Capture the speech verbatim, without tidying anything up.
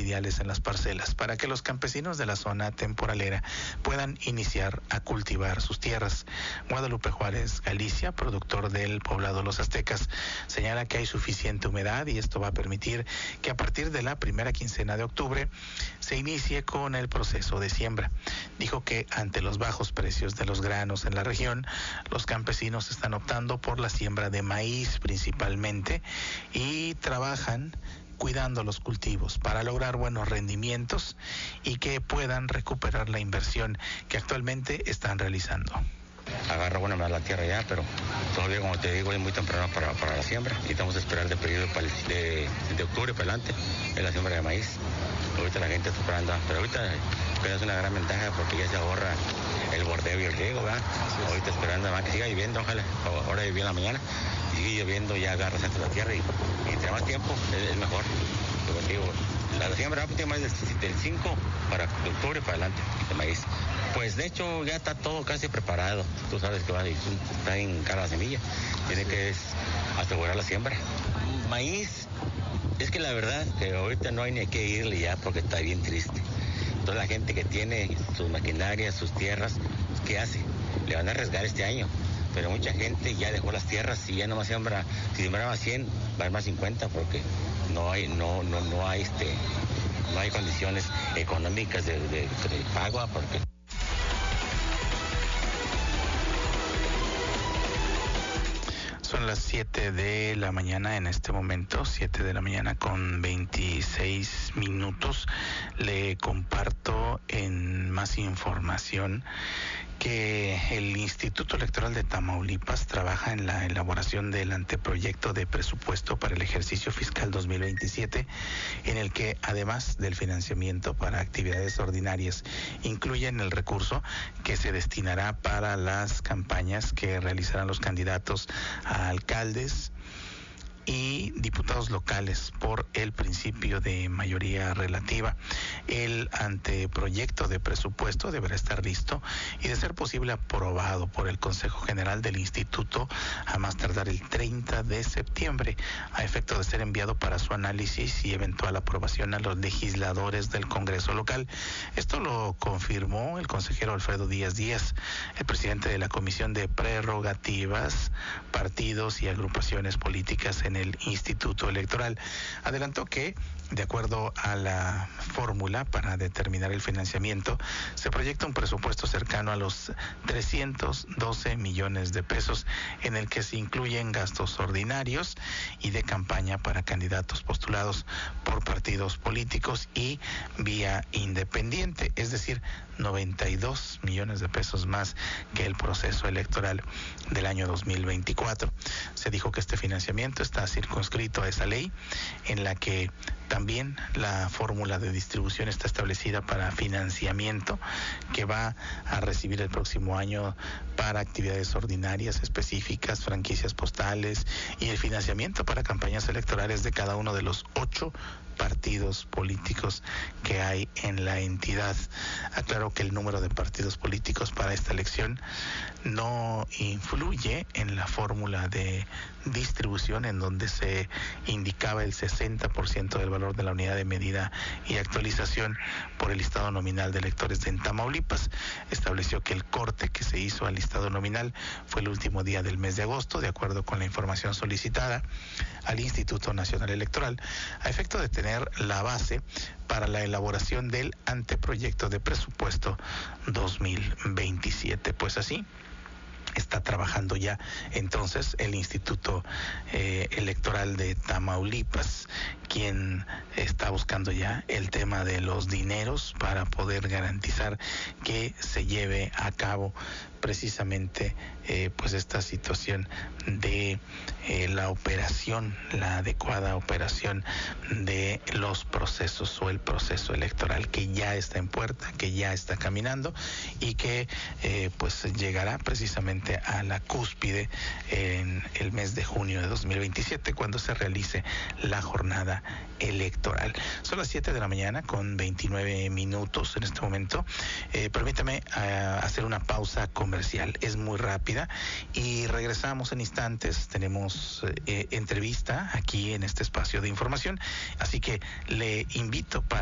presidiales en las parcelas para que los campesinos de la zona temporalera puedan iniciar a cultivar sus tierras. Guadalupe Juárez Galicia, productor del poblado Los Aztecas, señala que hay suficiente humedad y esto va a permitir que a partir de la primera quincena de octubre se inicie con el proceso de siembra. Dijo que ante los bajos precios de los granos en la región, los campesinos están optando por la siembra de maíz principalmente y trabajan cuidando los cultivos para lograr buenos rendimientos y que puedan recuperar la inversión que actualmente están realizando. Agarra buena más la tierra ya, pero todavía, como te digo, es muy temprano para, para la siembra. Necesitamos esperar de periodo de, de octubre para adelante, es la siembra de maíz. Ahorita la gente está esperando, pero ahorita es una gran ventaja porque ya se ahorra el bordeo y el riego, ¿verdad? Sí, ahorita esperando más que siga lloviendo, ojalá, ahora llovió en la mañana, y sigue lloviendo, ya agarra de la tierra y, y entre más tiempo es, es mejor. Como digo, la, la siembra más del, del cinco para de octubre para adelante de maíz. Pues de hecho ya está todo casi preparado. Tú sabes que va, está en cara la semilla. Tiene que es, asegurar la siembra. Maíz, es que la verdad que ahorita no hay ni que irle ya porque está bien triste. Toda la gente que tiene sus maquinarias, sus tierras, ¿qué hace? Le van a arriesgar este año. Pero mucha gente ya dejó las tierras y ya no más siembra. Si sembraba cien, va a más cincuenta porque no hay, no, no, no hay este, no hay condiciones económicas de, de, de pago porque son las siete de la mañana en este momento, siete de la mañana con veintiséis minutos. Le comparto en más información que el Instituto Electoral de Tamaulipas trabaja en la elaboración del anteproyecto de presupuesto para el ejercicio fiscal dos mil veintisiete, en el que, además del financiamiento para actividades ordinarias, incluyen el recurso que se destinará para las campañas que realizarán los candidatos a alcaldes y diputados locales por el principio de mayoría relativa. El anteproyecto de presupuesto deberá estar listo y, de ser posible, aprobado por el Consejo General del Instituto a más tardar el treinta de septiembre, a efecto de ser enviado para su análisis y eventual aprobación a los legisladores del Congreso local. Esto lo confirmó el consejero Alfredo Díaz Díaz, el presidente de la Comisión de Prerrogativas, Partidos y Agrupaciones Políticas en el Instituto Electoral. Adelantó que, de acuerdo a la fórmula para determinar el financiamiento, se proyecta un presupuesto cercano a los trescientos doce millones de pesos, en el que se incluyen gastos ordinarios y de campaña para candidatos postulados por partidos políticos y vía independiente, es decir, noventa y dos millones de pesos más que el proceso electoral del año dos mil veinticuatro. Se dijo que este financiamiento está circunscrito a esa ley, en la que también la fórmula de distribución está establecida para financiamiento que va a recibir el próximo año para actividades ordinarias específicas, franquicias postales y el financiamiento para campañas electorales de cada uno de los ocho partidos políticos que hay en la entidad. Aclaró que el número de partidos políticos para esta elección no influye en la fórmula de distribución, en donde se indicaba el sesenta por ciento del valor de la unidad de medida y actualización por el listado nominal de electores de Tamaulipas. Estableció que el corte que se hizo al listado nominal fue el último día del mes de agosto, de acuerdo con la información solicitada al Instituto Nacional Electoral, a efecto de tener la base para la elaboración del anteproyecto de presupuesto dos mil veintisiete. Pues así está trabajando ya entonces el Instituto eh, Electoral de Tamaulipas, quien está buscando ya el tema de los dineros para poder garantizar que se lleve a cabo precisamente eh, pues esta situación de eh, la operación, la adecuada operación de los procesos o el proceso electoral que ya está en puerta, que ya está caminando y que eh, pues llegará precisamente a la cúspide en el mes de junio de dos mil veintisiete, cuando se realice la jornada electoral. Son las siete de la mañana con veintinueve minutos en este momento. Eh, permítame uh, hacer una pausa comercial. Es muy rápida y regresamos en instantes. Tenemos eh, entrevista aquí en este espacio de información, así que le invito para